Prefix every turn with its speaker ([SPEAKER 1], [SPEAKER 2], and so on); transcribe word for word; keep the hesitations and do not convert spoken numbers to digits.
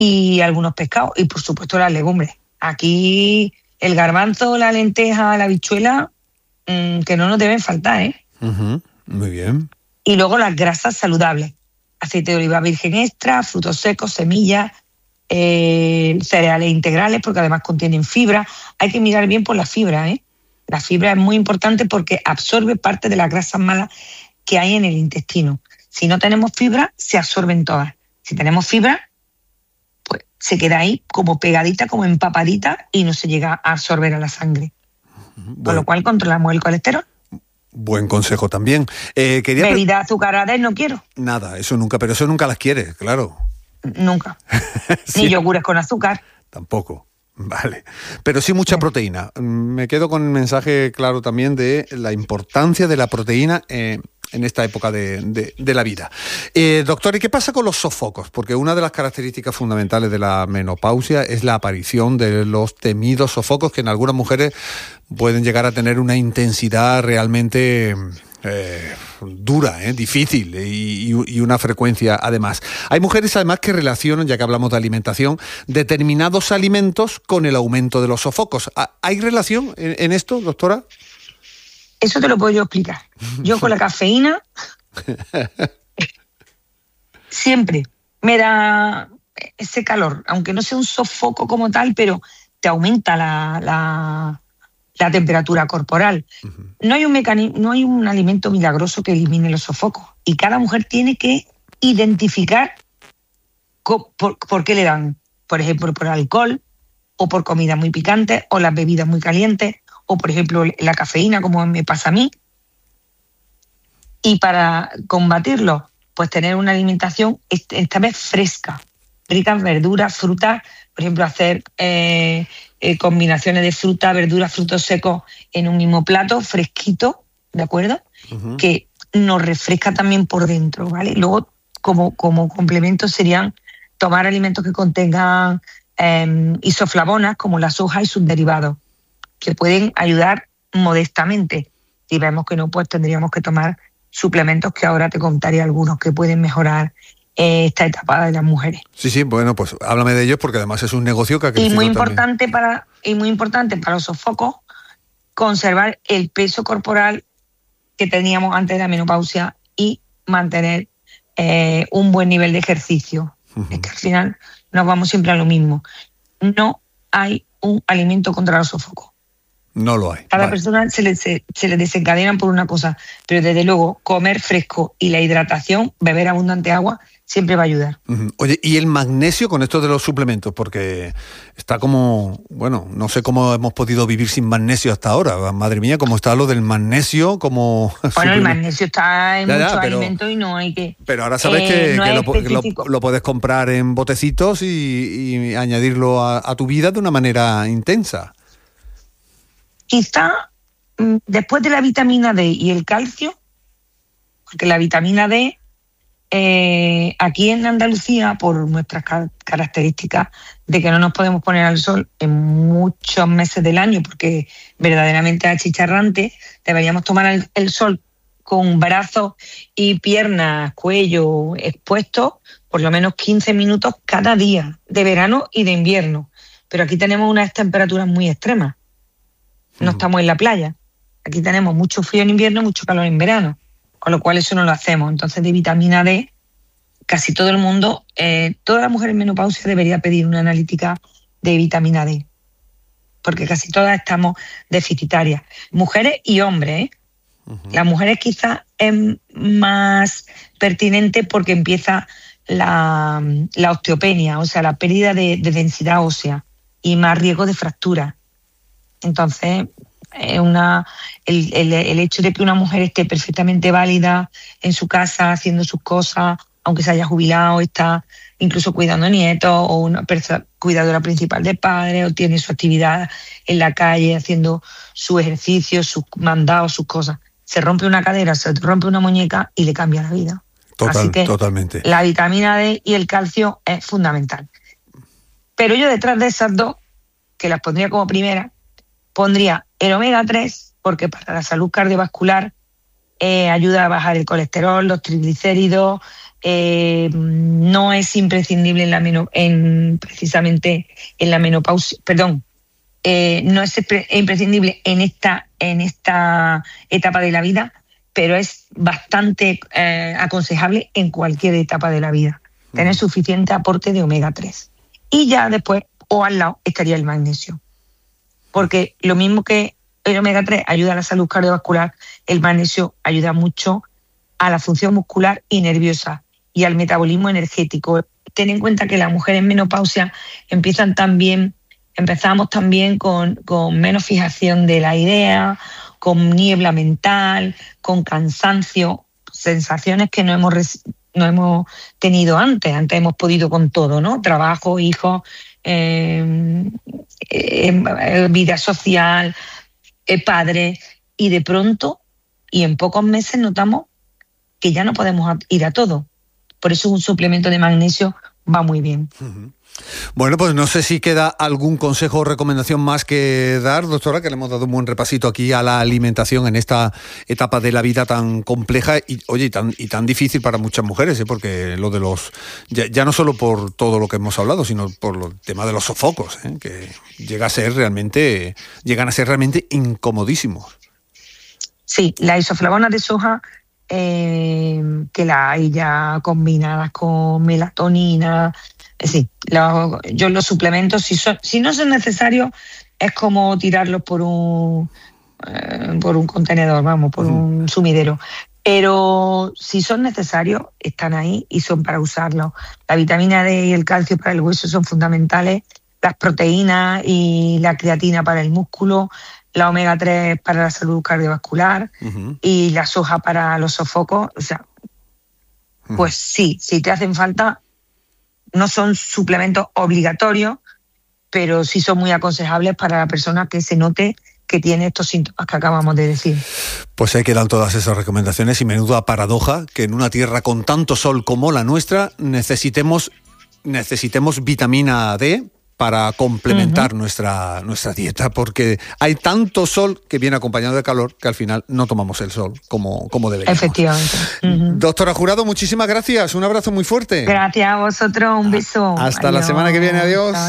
[SPEAKER 1] y algunos pescados y por supuesto las legumbres. Aquí el garbanzo, la lenteja, la habichuela, mmm, que no nos deben faltar, ¿eh?
[SPEAKER 2] Uh-huh. Muy bien.
[SPEAKER 1] Y luego las grasas saludables, aceite de oliva virgen extra, frutos secos, semillas, eh, cereales integrales, porque además contienen fibra. Hay que mirar bien por la fibra, ¿eh? La fibra es muy importante porque absorbe parte de las grasas malas que hay en el intestino. Si no tenemos fibra, se absorben todas. Si tenemos fibra, pues se queda ahí como pegadita, como empapadita y no se llega a absorber a la sangre. Bueno. Con lo cual controlamos el colesterol.
[SPEAKER 2] Buen consejo también. Eh, quería
[SPEAKER 1] Bebida pre- azucaradas no quiero.
[SPEAKER 2] Nada, eso nunca, pero eso nunca las quieres, claro.
[SPEAKER 1] Nunca.
[SPEAKER 2] Sí.
[SPEAKER 1] Ni yogures con azúcar.
[SPEAKER 2] Tampoco. Vale, pero sí mucha proteína. Me quedo con el mensaje claro también de la importancia de la proteína eh, en esta época de, de, de la vida. Eh, doctor, ¿y qué pasa con los sofocos? Porque una de las características fundamentales de la menopausia es la aparición de los temidos sofocos que en algunas mujeres pueden llegar a tener una intensidad realmente eh, dura, eh, difícil y, y una frecuencia además. Hay mujeres además que relacionan, ya que hablamos de alimentación, determinados alimentos con el aumento de los sofocos. ¿Hay relación en, en esto, doctora?
[SPEAKER 1] Eso te lo puedo yo explicar. Yo con la cafeína siempre me da ese calor, aunque no sea un sofoco como tal, pero te aumenta la, la, la temperatura corporal. Uh-huh. No hay un mecanismo, no hay un alimento milagroso que elimine los sofocos. Y cada mujer tiene que identificar co- por, por qué le dan. Por ejemplo, por alcohol, o por comida muy picante, o las bebidas muy calientes, o por ejemplo la cafeína, como me pasa a mí. Y para combatirlo, pues tener una alimentación esta vez fresca, rica en verduras, frutas, por ejemplo hacer eh, eh, combinaciones de fruta, verduras, frutos secos en un mismo plato, fresquito, ¿de acuerdo? Uh-huh. Que nos refresca también por dentro, ¿vale? Luego, como, como complemento serían tomar alimentos que contengan eh, isoflavonas, como la soja y sus derivados, que pueden ayudar modestamente. Si vemos que no, pues tendríamos que tomar suplementos que ahora te contaré algunos que pueden mejorar eh, esta etapa de las mujeres.
[SPEAKER 2] Sí, sí, bueno, pues háblame de ellos porque además es un negocio que ha crecido
[SPEAKER 1] y muy importante
[SPEAKER 2] también.
[SPEAKER 1] para y muy importante para los sofocos conservar el peso corporal que teníamos antes de la menopausia y mantener eh, un buen nivel de ejercicio. Uh-huh. Es que al final nos vamos siempre a lo mismo. No hay un alimento contra los sofocos.
[SPEAKER 2] No lo hay.
[SPEAKER 1] Cada
[SPEAKER 2] vale.
[SPEAKER 1] persona se le, se, se le desencadenan por una cosa, pero desde luego comer fresco y la hidratación, beber abundante agua, siempre va a ayudar.
[SPEAKER 2] Uh-huh. Oye, ¿y el magnesio con esto de los suplementos? Porque está como, bueno, no sé cómo hemos podido vivir sin magnesio hasta ahora. Madre mía, cómo está lo del magnesio, como...
[SPEAKER 1] Bueno, el magnesio está en
[SPEAKER 2] ya, ya,
[SPEAKER 1] muchos
[SPEAKER 2] pero, alimentos
[SPEAKER 1] y no hay que...
[SPEAKER 2] Pero ahora sabes eh, que, no que, lo, que lo, lo puedes comprar en botecitos y, y añadirlo a, a tu vida de una manera intensa.
[SPEAKER 1] Quizá después de la vitamina D y el calcio, porque la vitamina D, eh, aquí en Andalucía, por nuestras car- características de que no nos podemos poner al sol en muchos meses del año, porque verdaderamente es achicharrante, deberíamos tomar el, el sol con brazos y piernas, cuello expuestos, por lo menos quince minutos cada día, de verano y de invierno. Pero aquí tenemos unas temperaturas muy extremas. No estamos en la playa. Aquí tenemos mucho frío en invierno y mucho calor en verano, con lo cual eso no lo hacemos. Entonces, de vitamina D, casi todo el mundo, eh, toda la mujer en menopausia debería pedir una analítica de vitamina D, porque casi todas estamos deficitarias, mujeres y hombres, ¿eh? Uh-huh. Las mujeres quizás es más pertinente porque empieza la, la osteopenia, o sea, la pérdida de, de densidad ósea y más riesgo de fractura. Entonces, eh, una, el, el, el hecho de que una mujer esté perfectamente válida en su casa, haciendo sus cosas, aunque se haya jubilado, está incluso cuidando nietos, o una persona cuidadora principal de padres, o tiene su actividad en la calle, haciendo su ejercicio, sus mandados, sus cosas. Se rompe una cadera, se rompe una muñeca y le cambia la vida.
[SPEAKER 2] Total,
[SPEAKER 1] Así que
[SPEAKER 2] totalmente.
[SPEAKER 1] La vitamina D y el calcio es fundamental. Pero yo detrás de esas dos, que las pondría como primera, pondría el omega tres, porque para la salud cardiovascular eh, ayuda a bajar el colesterol, los triglicéridos, eh, no es imprescindible en la meno, en, precisamente en la menopausia, perdón, eh, no es imprescindible en esta, en esta etapa de la vida, pero es bastante eh, aconsejable en cualquier etapa de la vida. Tener suficiente aporte de omega tres. Y ya después, o al lado, estaría el magnesio. Porque lo mismo que el omega tres ayuda a la salud cardiovascular, el magnesio ayuda mucho a la función muscular y nerviosa y al metabolismo energético. Ten en cuenta que las mujeres en menopausia empiezan también, empezamos también con, con menos fijación de la idea, con niebla mental, con cansancio, sensaciones que no hemos, no hemos tenido antes. Antes hemos podido con todo, ¿no? Trabajo, hijos, eh, eh, vida social, eh, padre, y de pronto, y en pocos meses notamos que ya no podemos ir a todo. Por eso un suplemento de magnesio va muy bien.
[SPEAKER 2] Uh-huh. Bueno, pues no sé si queda algún consejo o recomendación más que dar, doctora, que le hemos dado un buen repasito aquí a la alimentación en esta etapa de la vida tan compleja y, oye, y tan, y tan difícil para muchas mujeres, ¿eh? Porque lo de los, ya, ya no solo por todo lo que hemos hablado, sino por el tema de los sofocos, ¿eh? Que llega a ser realmente, llegan a ser realmente incomodísimos.
[SPEAKER 1] Sí, las isoflavonas de soja, eh, que la hay ya combinadas con melatonina. Sí, los, yo los suplementos, si, son, si no son necesarios, es como tirarlos por un eh, por un contenedor, vamos, por uh-huh. un sumidero. Pero si son necesarios, están ahí y son para usarlos. La vitamina D y el calcio para el hueso son fundamentales, las proteínas y la creatina para el músculo, la omega tres para la salud cardiovascular uh-huh. y la soja para los sofocos. O sea, uh-huh. pues sí, si te hacen falta, no son suplementos obligatorios, pero sí son muy aconsejables para la persona que se note que tiene estos síntomas que acabamos de decir.
[SPEAKER 2] Pues ahí quedan todas esas recomendaciones y menuda paradoja que en una tierra con tanto sol como la nuestra necesitemos, necesitemos vitamina D para complementar uh-huh. nuestra, nuestra dieta, porque hay tanto sol que viene acompañado de calor que al final no tomamos el sol como, como deberíamos.
[SPEAKER 1] Efectivamente. Uh-huh.
[SPEAKER 2] Doctora Jurado, muchísimas gracias. Un abrazo muy fuerte.
[SPEAKER 1] Gracias a vosotros. Un beso.
[SPEAKER 2] Hasta
[SPEAKER 1] adiós.
[SPEAKER 2] La semana que viene. Adiós.